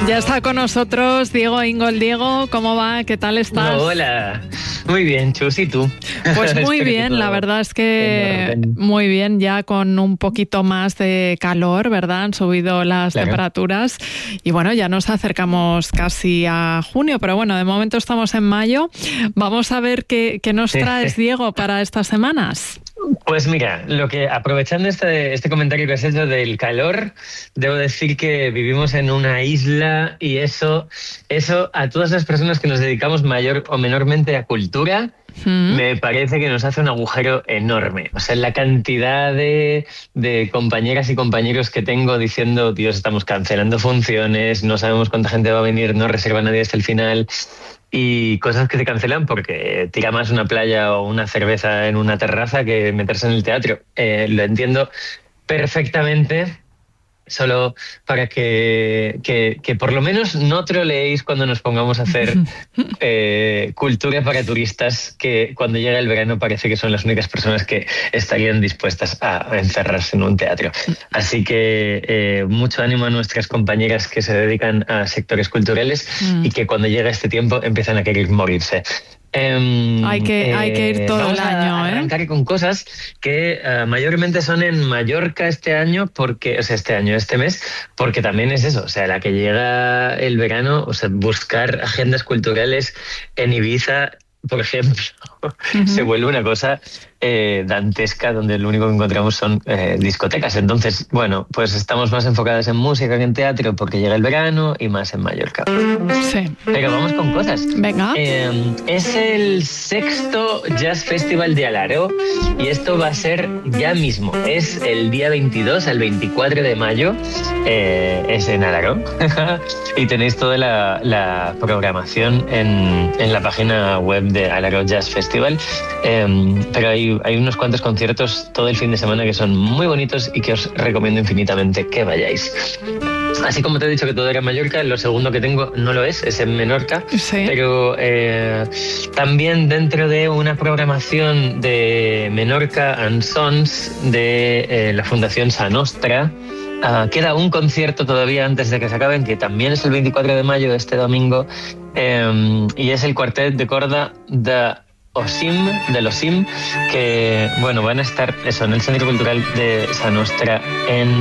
Ya está con nosotros Diego Ingol. Diego, ¿cómo va? ¿Qué tal estás? Hola, muy bien, Chus, ¿y tú? Pues muy bien, la verdad es que muy bien, ya con un poquito más de calor, ¿verdad? Han subido las temperaturas y bueno, ya nos acercamos casi a junio, pero bueno, de momento estamos en mayo. Vamos a ver qué nos traes, Diego, para estas semanas. Pues mira, aprovechando este comentario que has hecho del calor, debo decir que vivimos en una isla y eso a todas las personas que nos dedicamos mayor o menormente a cultura, me parece que nos hace un agujero enorme. O sea, la cantidad de compañeras y compañeros que tengo diciendo, Dios, estamos cancelando funciones, no sabemos cuánta gente va a venir, no reserva nadie hasta el final. Y cosas que se cancelan porque tira más una playa o una cerveza en una terraza que meterse en el teatro. Lo entiendo perfectamente, solo para que por lo menos no troleéis cuando nos pongamos a hacer cultura para turistas, que cuando llega el verano parece que son las únicas personas que estarían dispuestas a encerrarse en un teatro. Así que mucho ánimo a nuestras compañeras que se dedican a sectores culturales y que cuando llega este tiempo empiezan a querer morirse. Hay que ir todo el año. Vamos a arrancar con cosas que mayormente son en Mallorca este mes, porque también es eso, o sea, la que llega el verano, o sea, buscar agendas culturales en Ibiza, por ejemplo, se vuelve una cosa dantesca, donde lo único que encontramos son discotecas. Entonces, bueno, pues estamos más enfocadas en música que en teatro porque llega el verano y más en Mallorca. Sí. Pero vamos con cosas. Venga. Es el 6º Jazz Festival de Alaró y esto va a ser ya mismo. Es el día 22 al 24 de mayo. Es en Alaró. Y tenéis toda la programación en la página web de Alaró Jazz Festival. Pero hay unos cuantos conciertos todo el fin de semana que son muy bonitos y que os recomiendo infinitamente que vayáis. Así como te he dicho que todo era en Mallorca, lo segundo que tengo no lo es en Menorca, sí. Pero también dentro de una programación de Menorca and Sons de la Fundación Sa Nostra, queda un concierto todavía antes de que se acaben, que también es el 24 de mayo, este domingo, y es el cuartet de corda de l'Osim, que bueno, van a estar en el Centro Cultural de Sa Nostra en